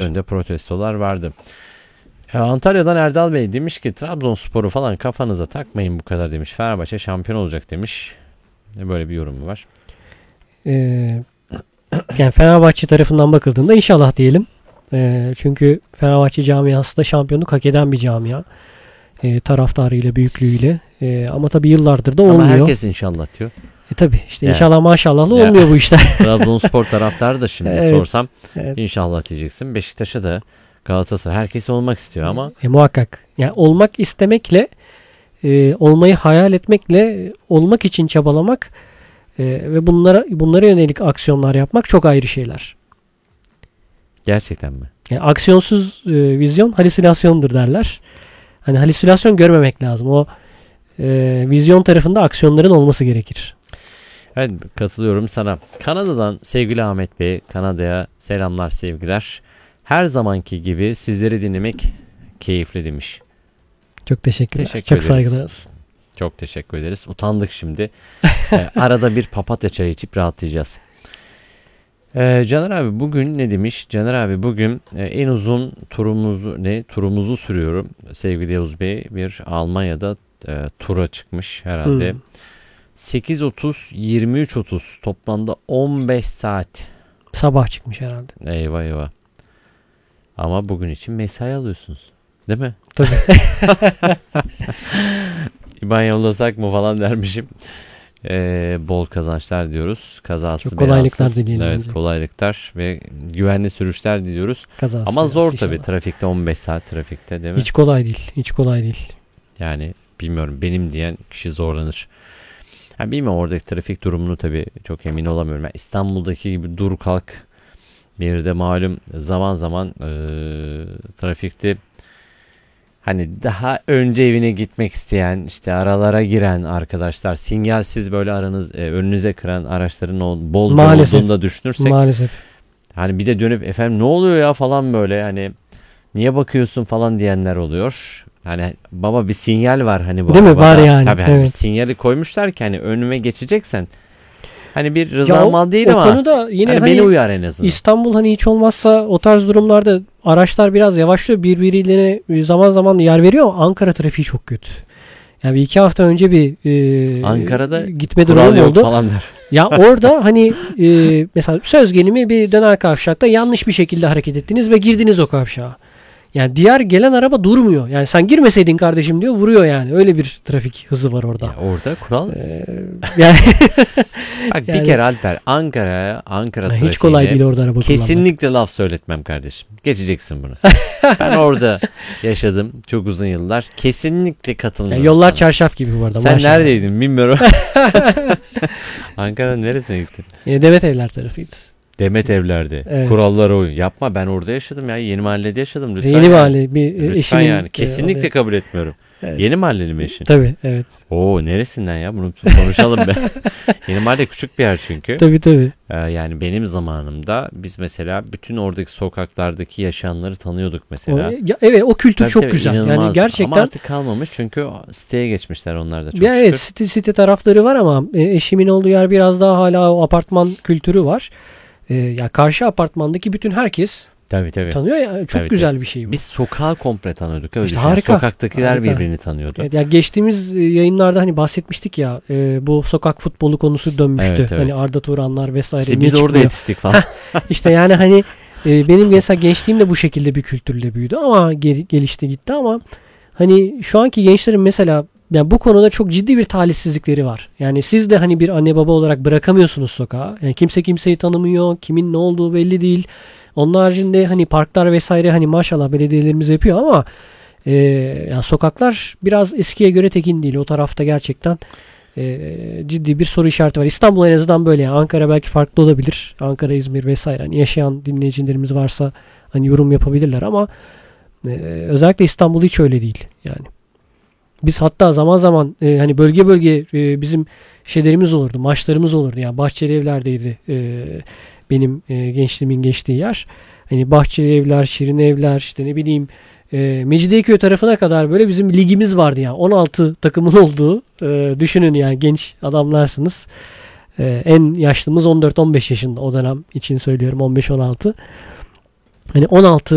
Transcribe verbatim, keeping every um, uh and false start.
önünde protestolar vardı. E, Antalya'dan Erdal Bey demiş ki Trabzonspor'u falan kafanıza takmayın bu kadar demiş. Fenerbahçe şampiyon olacak demiş. E, böyle bir yorumu var. Ee, yani Fenerbahçe tarafından bakıldığında inşallah diyelim. Ee, çünkü Fenerbahçe camiası da şampiyonluk hak eden bir camia. Ee, taraftarıyla, büyüklüğüyle. Ee, ama tabii yıllardır da olmuyor. Ama herkes inşallah diyor. E tabii işte Yani. inşallah maşallahla Ya. olmuyor bu işler. Trabzonspor taraftarı da şimdi Evet, sorsam evet. inşallah diyeceksin. Beşiktaş'a da Galatasaray herkes olmak istiyor ama E, muhakkak. Yani olmak istemekle e, olmayı hayal etmekle olmak için çabalamak e, ve bunlara bunlara yönelik aksiyonlar yapmak çok ayrı şeyler. gerçekten mi? Yani aksiyonsuz e, vizyon halüsinasyondur derler. Hani halüsinasyon görmemek lazım. O e, vizyon tarafında aksiyonların olması gerekir. Evet, katılıyorum sana. Kanada'dan sevgili Ahmet Bey, Kanada'ya selamlar, sevgiler. Her zamanki gibi sizleri dinlemek keyifli demiş. Çok teşekkürler. Teşekkür çok ederiz. saygılar. Çok teşekkür ederiz. Utandık şimdi. Ee, arada bir papatya çayı içip rahatlayacağız. Ee, Caner abi bugün ne demiş? Caner abi bugün e, en uzun turumuzu ne turumuzu sürüyorum. Sevgili Yavuz Bey bir Almanya'da e, tura çıkmış herhalde. Hmm. sekiz otuz yirmi üç otuz toplamda on beş saat. Sabah çıkmış herhalde. Eyvah eyvah. Ama bugün için mesai alıyorsunuz. Değil mi? Tabii. İban yollasak mı falan dermişim. Ee, bol kazançlar diyoruz. Kazası Çok kolaylıklar belasız. dileyelim Evet, bence. kolaylıklar ve güvenli sürüşler diliyoruz. Kazası Ama biraz zor inşallah. tabii trafikte on beş saat trafikte değil mi? Hiç kolay değil. Hiç kolay değil. Yani bilmiyorum benim diyen kişi zorlanır. Yani bilmiyorum oradaki trafik durumunu tabii çok emin olamıyorum. Yani İstanbul'daki gibi dur kalk bir de malum zaman zaman e, trafikte hani daha önce evine gitmek isteyen işte aralara giren arkadaşlar sinyalsiz böyle aranız e, önünüze kıran araçların o bol Maalesef. olduğunu da düşünürsek Maalesef. hani bir de dönüp efendim ne oluyor ya falan böyle hani niye bakıyorsun falan diyenler oluyor. Hani baba bir sinyal var hani bu Değil mi? arabada. Var yani, Tabii hani evet. bir sinyali koymuşlar ki hani önüme geçeceksen hani bir Ya rıza o- mal değil o ama konuda yine hani hani beni uyar en azından. İstanbul hani hiç olmazsa o tarz durumlarda araçlar biraz yavaşlıyor. Birbiriyle zaman zaman yer veriyor ama Ankara trafiği çok kötü. Yani bir iki hafta önce bir e, Ankara'da gitme Kural durumu yok oldu. falan der. Ya orada hani e, mesela söz gelimi bir döner kavşakta yanlış bir şekilde hareket ettiniz ve girdiniz o kavşağa. Yani diğer gelen araba durmuyor. Yani sen girmeseydin kardeşim diyor vuruyor yani. Öyle bir trafik hızı var orada. Ya orada kural Ee, yani bak bir yani- kere Alper Ankara'ya Ankara hiç trafiğine kolay değil orada araba kullanmak. kesinlikle laf söyletmem kardeşim. Geçeceksin bunu. Ben orada yaşadım çok uzun yıllar. Kesinlikle katılmıyorum Yani yollar sana. çarşaf gibi bu arada. Sen maşallah. neredeydin bilmiyorum. Ankara'nın neresine gittin? E, Demet Evler tarafıydı. Demet Evler'de. Evet. Kurallara uyun. Yapma ben orada yaşadım ya. Yeni mahallede yaşadım. Lütfen Yeni yani. mahalle bir e, Lütfen eşimin. yani. e, Kesinlikle oraya- kabul etmiyorum. Evet. Yeni mahalleli mi eşin? Tabii evet. Oo neresinden ya? Bunu konuşalım be. Yeni mahalle küçük bir yer çünkü. Tabii tabii. Ee, yani benim zamanımda biz mesela bütün oradaki sokaklardaki yaşayanları tanıyorduk O, mesela. ya, evet o kültür Tabii çok tabii, güzel. Yani inanılmazdı. gerçekten. Ama artık kalmamış çünkü o siteye geçmişler onlar da çok Ya evet şükür. site, site tarafları var ama e, eşimin olduğu yer biraz daha hala o apartman kültürü var. E, ya karşı apartmandaki bütün herkes Tabii tabii. tanıyor ya çok Tabii, güzel bir şey bu. Biz sokağı komple tanıyorduk. Öyle İşte düşün. harika. Sokaktakiler Harika. birbirini tanıyordu. Evet, ya geçtiğimiz e, yayınlarda hani bahsetmiştik ya e, bu sokak futbolu konusu dönmüştü. Evet, evet. Hani Arda Turanlar vesaire. İşte niye biz orada çıkmıyor? yetiştik falan. İşte yani hani e, benim mesela gençliğim de bu şekilde bir kültürle büyüdü ama gel- gelişti gitti ama hani şu anki gençlerin mesela yani bu konuda çok ciddi bir talihsizlikleri var. Yani siz de hani bir anne baba olarak bırakamıyorsunuz sokağa. Yani kimse kimseyi tanımıyor. Kimin ne olduğu belli değil. Onun haricinde hani parklar vesaire hani maşallah belediyelerimiz yapıyor ama e, yani sokaklar biraz eskiye göre tekin değil. O tarafta gerçekten e, ciddi bir soru işareti var. İstanbul en azından böyle. Yani Ankara belki farklı olabilir. Ankara, İzmir vesaire. Hani yaşayan dinleyicilerimiz varsa hani yorum yapabilirler ama e, özellikle İstanbul hiç öyle değil. Yani biz hatta zaman zaman e, hani bölge bölge e, bizim şeylerimiz olurdu. Maçlarımız olurdu. Yani Bahçeli Evler'deydi e, benim e, gençliğimin geçtiği yer. Hani Bahçeli Evler, Şirin Evler işte ne bileyim e, Mecidiyeköy tarafına kadar böyle bizim ligimiz vardı yani. on altı takımın olduğu e, düşünün yani genç adamlarsınız. E, en yaşlımız on dört on beş yaşında o dönem için söylüyorum on beş on altı. Hani on altı